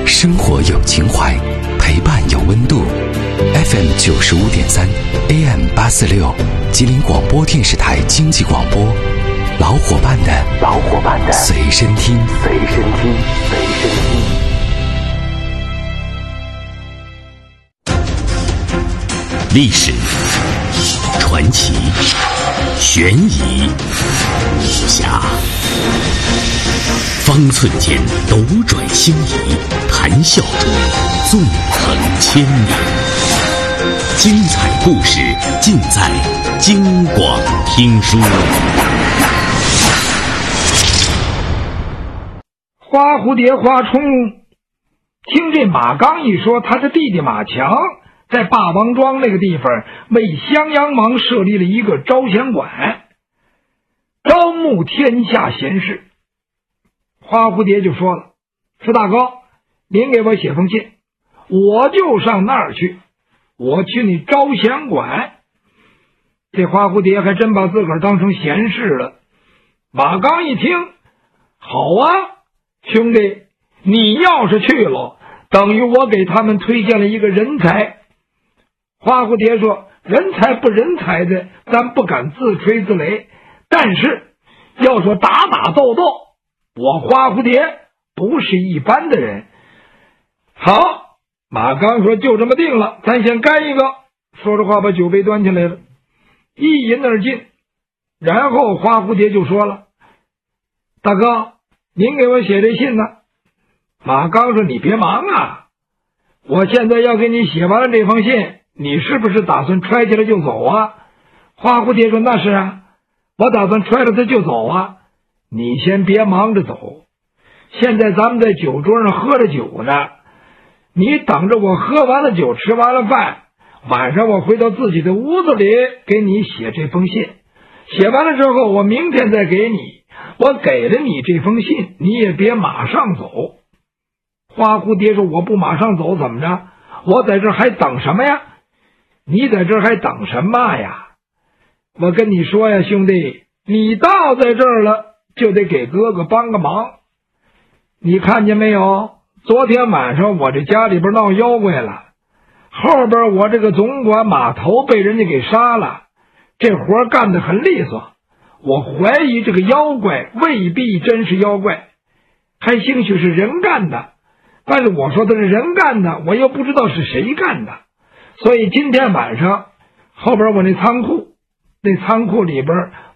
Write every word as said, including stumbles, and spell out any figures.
生活有情怀，陪伴有温度。F M 九十五点三 A M 八四六，吉林广播电视台经济广播，老伙伴的老伙伴的随身听，随身听，随身听。历史、传奇、悬疑、武侠，方寸间斗转星移，谈笑中纵横千年。精彩故事尽在京广听书。 花蝴蝶花冲听这马刚一说，他的弟弟马强在霸王庄那个地方为襄阳王设立了一个招贤馆，招募天下贤士。花蝴蝶就说了，说大哥，您给我写封信，我就上那儿去，我去你招贤馆。这花蝴蝶还真把自个儿当成贤士了。马刚一听，好啊，兄弟，你要是去了，等于我给他们推荐了一个人才。花蝴蝶说，人才不人才的咱不敢自吹自擂，但是要说打打斗斗，我花蝴蝶不是一般的人。好，马刚说就这么定了，咱先干一个。说着话把酒杯端起来了，一饮而尽。然后花蝴蝶就说了，大哥，您给我写这信呢。马刚说，你别忙啊，我现在要给你写完了这封信，你是不是打算揣起来就走啊？花蝴蝶说，那是啊，我打算揣着它就走啊。你先别忙着走，现在咱们在酒桌上喝着酒呢，你等着我喝完了酒，吃完了饭，晚上我回到自己的屋子里给你写这封信，写完了之后我明天再给你。我给了你这封信，你也别马上走。花蝴蝶说，我不马上走怎么着？我在这儿还等什么呀？你在这儿还等什么呀？我跟你说呀，兄弟，你到在这儿了，就得给哥哥帮个忙。你看见没有，昨天晚上我这家里边闹妖怪了，后边我这个总管码头被人家给杀了，这活干得很利索。我怀疑这个妖怪未必真是妖怪，还兴许是人干的，但是我说他是人干的，我又不知道是谁干的。所以今天晚上后边我那仓库那仓库里边